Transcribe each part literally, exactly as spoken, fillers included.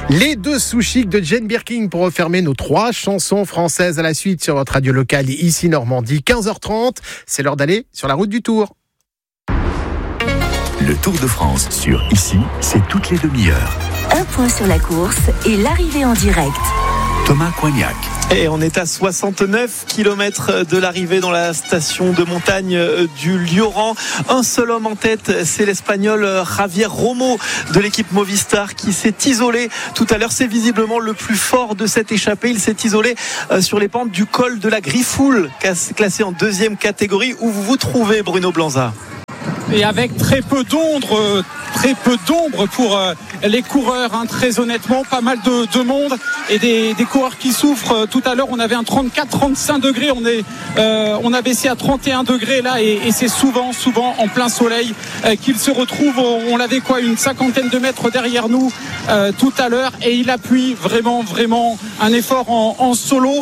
Les deux sous chics de Jane Birkin pour refermer nos trois chansons françaises à la suite sur votre radio locale ici Normandie. quinze heures trente, c'est l'heure d'aller sur la route du Tour. Le Tour de France sur Ici, c'est toutes les demi-heures. Un point sur la course et l'arrivée en direct. Thomas Coignac. Et on est à soixante-neuf kilomètres de l'arrivée dans la station de montagne du Lioran. Un seul homme en tête, c'est l'Espagnol Javier Romo de l'équipe Movistar qui s'est isolé tout à l'heure. C'est visiblement le plus fort de cette échappée. Il s'est isolé sur les pentes du col de la Griffoul, classé en deuxième catégorie. Où vous vous trouvez, Bruno Blanza? Et avec très peu d'ombre, très peu d'ombre pour les coureurs, hein, très honnêtement, pas mal de, de monde et des, des coureurs qui souffrent. Tout à l'heure, on avait un trente-quatre trente-cinq degrés, on est, euh, on a baissé à trente et un degrés là, et, et c'est souvent, souvent en plein soleil euh, qu'ils se retrouvent. On, on l'avait quoi, une cinquantaine de mètres derrière nous euh, tout à l'heure, et il appuie vraiment, vraiment un effort en, en solo.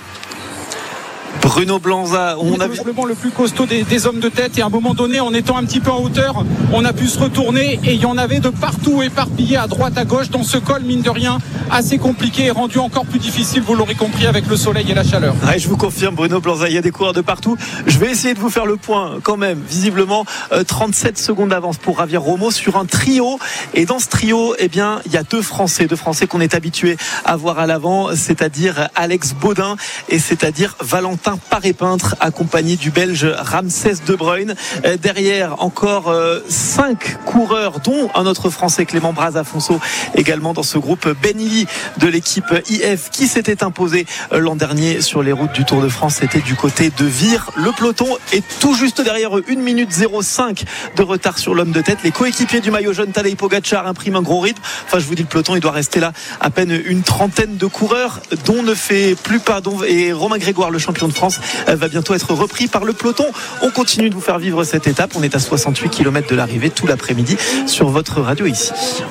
Bruno Blanza, on a vu le plus costaud des, des hommes de tête, et à un moment donné, en étant un petit peu en hauteur, on a pu se retourner et il y en avait de partout éparpillés à droite, à gauche dans ce col, mine de rien, assez compliqué et rendu encore plus difficile, vous l'aurez compris, avec le soleil et la chaleur. Ouais, je vous confirme, Bruno Blanza, il y a des coureurs de partout. Je vais essayer de vous faire le point quand même. Visiblement, euh, trente-sept secondes d'avance pour Javier Romo sur un trio. Et dans ce trio, eh bien, il y a deux Français, deux Français qu'on est habitués à voir à l'avant, c'est-à-dire Alex Baudin et c'est-à-dire Valentin Paré-Peintre, accompagné du Belge Ramsès De Bruyne. Euh, derrière, encore euh, cinq coureurs, dont un autre Français, Clément Braz-Afonso, également dans ce groupe. Benili de l'équipe I F qui s'était imposé euh, l'an dernier sur les routes du Tour de France. C'était du côté de Vire. Le peloton est tout juste derrière eux, une minute zéro cinq de retard sur l'homme de tête. Les coéquipiers du maillot jaune, Tadej Pogačar, impriment un gros rythme. Enfin, je vous dis, le peloton, il doit rester là à peine une trentaine de coureurs, dont ne fait plus pardon. Et Romain Grégoire, le champion de France, va bientôt être repris par le peloton. On continue de vous faire vivre cette étape. On est à soixante-huit kilomètres de l'arrivée tout l'après-midi sur votre radio ici.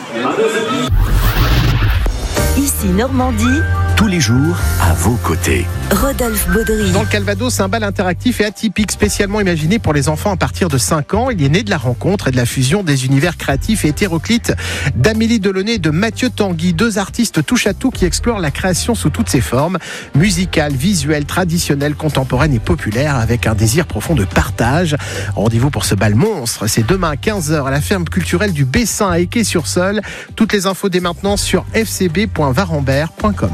Ici Normandie. Tous les jours, à vos côtés. Rodolphe Baudry. Dans le Calvados, un bal interactif et atypique spécialement imaginé pour les enfants à partir de cinq ans. Il est né de la rencontre et de la fusion des univers créatifs et hétéroclites d'Amélie Delaunay et de Mathieu Tanguy, deux artistes touche à tout qui explorent la création sous toutes ses formes, musicale, visuelle, traditionnelle, contemporaine et populaire, avec un désir profond de partage. Rendez-vous pour ce bal monstre, c'est demain à quinze heures à la ferme culturelle du Bessin à Équay-sur-Seulles. Toutes les infos dès maintenant sur f c b point varambert point com.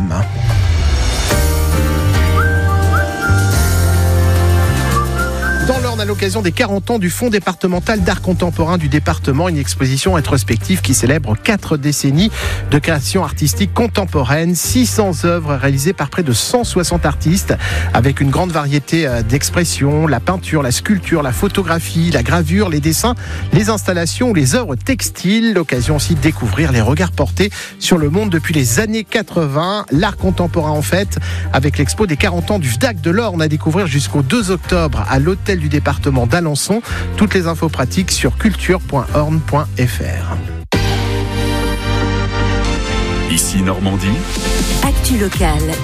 Dans l'Orne, à l'occasion des quarante ans du Fonds départemental d'art contemporain du département, une exposition rétrospective qui célèbre quatre décennies de création artistique contemporaine, six cents œuvres réalisées par près de cent soixante artistes, avec une grande variété d'expressions, la peinture, la sculpture, la photographie, la gravure, les dessins, les installations, les œuvres textiles. L'occasion aussi de découvrir les regards portés sur le monde depuis les années quatre-vingts. L'art contemporain en fait, avec l'expo des quarante ans du V D A C de l'Orne à découvrir jusqu'au deux octobre à l'hôtel du département d'Alençon. Toutes les infos pratiques sur culture point orne point f r. Ici Normandie. Actu locale.